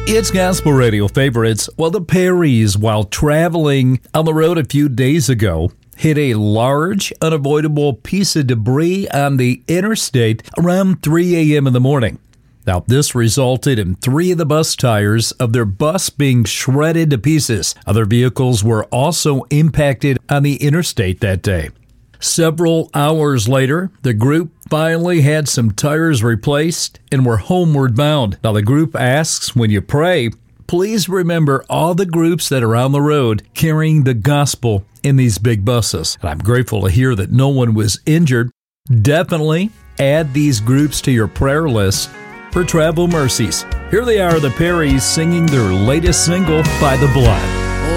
It's Gospel Radio favorites. Well, the Perrys, while traveling on the road a few days ago, hit a large, unavoidable piece of debris on the interstate around 3 a.m. in the morning. Now, this resulted in 3 of the bus tires of their bus being shredded to pieces. Other vehicles were also impacted on the interstate that day. Several hours later, the group finally had some tires replaced and were homeward bound. Now, the group asks, when you pray, please remember all the groups that are on the road carrying the gospel in these big buses. And I'm grateful to hear that no one was injured. Definitely add these groups to your prayer list for travel mercies. Here they are, the Perrys, singing their latest single, By the Blood.